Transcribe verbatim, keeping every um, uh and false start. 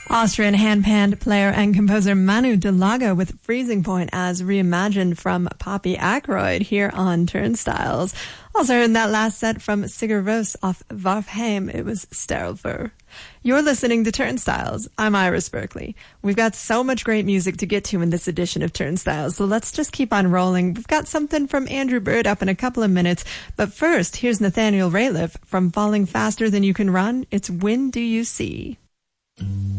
Austrian handpan player and composer Manu Dillago with Freezing Point as reimagined from Poppy Ackroyd here on Turnstiles. Also in that last set from Sigur Rós off Varfheim, it was Sterile Fur. You're listening to Turnstiles. I'm Iris Berkeley. We've got so much great music to get to in this edition of Turnstiles, so let's just keep on rolling. We've got something from Andrew Bird up in a couple of minutes, but first, here's Nathaniel Rateliff from Falling Faster Than You Can Run. It's When Do You See?